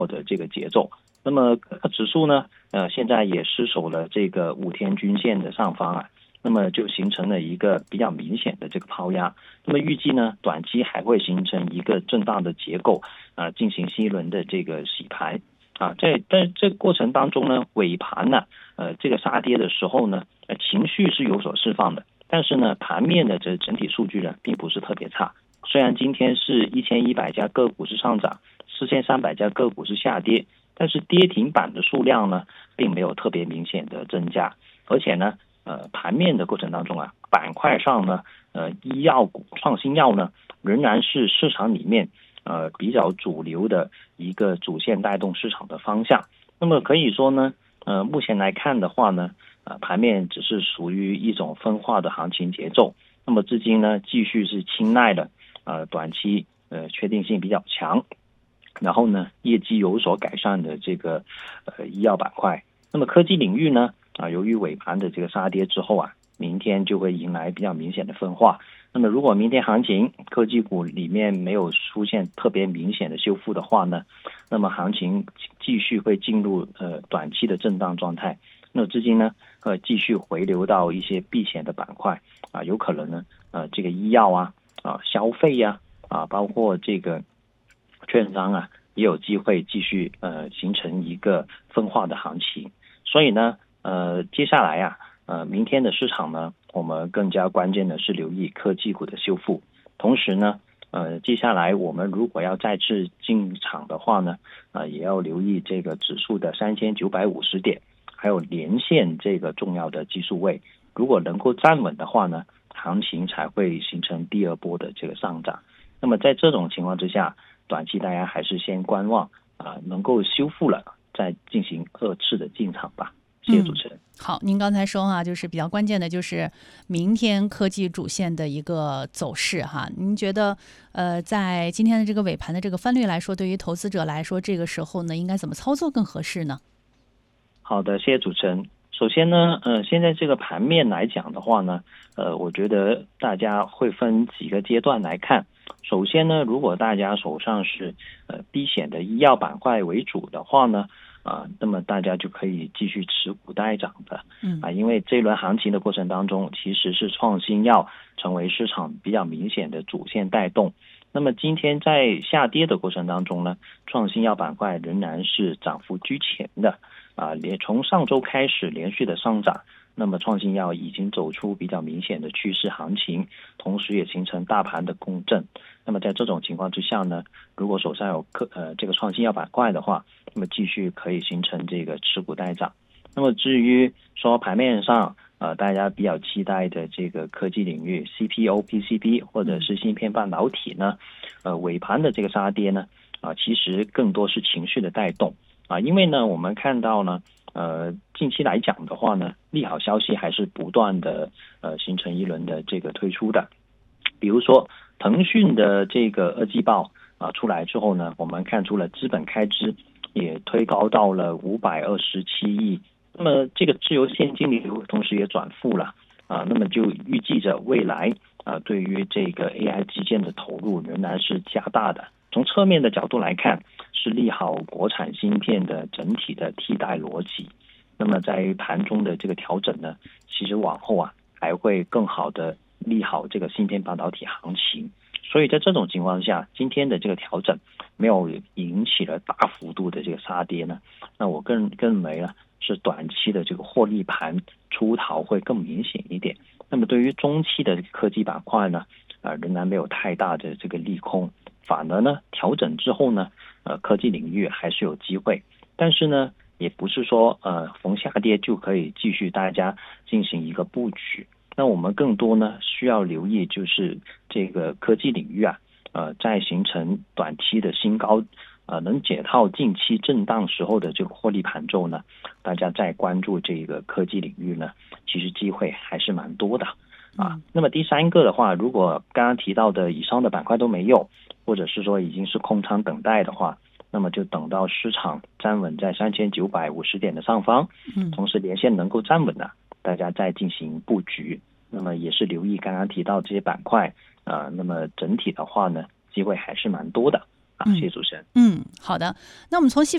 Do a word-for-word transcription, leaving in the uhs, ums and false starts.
或者这个节奏。那么指数呢，呃，现在也失守了这个五天均线的上方啊，那么就形成了一个比较明显的这个抛压。那么预计呢，短期还会形成一个震荡的结构啊、呃，进行新一轮的这个洗盘啊。在在这个过程当中呢，尾盘呢，呃，这个杀跌的时候呢，呃，情绪是有所释放的，但是呢，盘面的这整体数据呢，并不是特别差。虽然今天是一千一百家个股是上涨，四千三百家个股是下跌，但是跌停板的数量呢，并没有特别明显的增加，而且呢，呃，盘面的过程当中啊，板块上呢，呃，医药股、创新药呢，仍然是市场里面呃比较主流的一个主线带动市场的方向。那么可以说呢，呃，目前来看的话呢，呃，盘面只是属于一种分化的行情节奏。那么资金呢，继续是青睐的，呃，短期呃确定性比较强，然后呢，业绩有所改善的这个呃医药板块。那么科技领域呢，啊，由于尾盘的这个杀跌之后啊，明天就会迎来比较明显的分化。那么如果明天行情科技股里面没有出现特别明显的修复的话呢，那么行情继续会进入呃短期的震荡状态。那资金呢，呃，继续回流到一些避险的板块啊，有可能呢，呃，这个医药啊，啊，消费呀、啊，啊，包括这个券商啊，也有机会继续呃形成一个分化的行情。所以呢，呃，接下来啊，呃，明天的市场呢，我们更加关键的是留意科技股的修复。同时呢，呃，接下来我们如果要再次进场的话呢，呃，也要留意这个指数的三千九百五十点。还有连线这个重要的技术位，如果能够站稳的话呢，行情才会形成第二波的这个上涨。那么在这种情况之下，短期大家还是先观望啊、呃，能够修复了再进行二次的进场吧。谢谢主持人。嗯、 好，您刚才说啊，就是比较关键的就是明天科技主线的一个走势哈。您觉得呃，在今天的这个尾盘的这个翻率来说，对于投资者来说，这个时候呢，应该怎么操作更合适呢？ 好的，谢谢主持人。首先呢，呃，现在这个盘面来讲的话呢，呃，我觉得大家会分几个阶段来看。首先呢，如果大家手上是呃避险的医药板块为主的话呢，啊、呃，那么大家就可以继续持股待涨的，嗯啊，因为这一轮行情的过程当中，其实是创新药成为市场比较明显的主线带动。那么今天在下跌的过程当中呢，创新药板块仍然是涨幅居前的。啊，连从上周开始连续的上涨，那么创新药已经走出比较明显的趋势行情，同时也形成大盘的共振。那么在这种情况之下呢，如果手上有科呃这个创新药板块的话，那么继续可以形成这个持股待涨。那么至于说盘面上呃大家比较期待的这个科技领域 C P O、P C B 或者是芯片半导体呢，呃尾盘的这个杀跌呢，啊、呃、其实更多是情绪的带动。啊，因为呢，我们看到呢，呃，近期来讲的话呢，利好消息还是不断的呃形成一轮的这个推出的。比如说，腾讯的这个二季报啊出来之后呢，我们看出了资本开支也推高到了五百二十七亿，那么这个自由现金流同时也转负了啊，那么就预计着未来啊对于这个 A I 基建的投入仍然是加大的。从侧面的角度来看，是利好国产芯片的整体的替代逻辑。那么在盘中的这个调整呢，其实往后啊还会更好的利好这个芯片半导体行情。所以在这种情况下，今天的这个调整没有引起了大幅度的这个杀跌呢，那我更更认为呢是短期的这个获利盘出逃会更明显一点。那么对于中期的科技板块呢，呃仍然没有太大的这个利空。反而呢，调整之后呢，呃，科技领域还是有机会，但是呢，也不是说呃逢下跌就可以继续大家进行一个布局。那我们更多呢需要留意就是这个科技领域啊，呃，在形成短期的新高，呃，能解套近期震荡时候的这个获利盘之后呢，大家再关注这个科技领域呢，其实机会还是蛮多的。啊，那么第三个的话，如果刚刚提到的以上的板块都没有，或者是说已经是空仓等待的话，那么就等到市场站稳在三千九百五十点的上方，同时连线能够站稳了，大家再进行布局。那么也是留意刚刚提到这些板块啊、呃，那么整体的话呢，机会还是蛮多的啊。谢谢主持人。 嗯，好的。那我们从细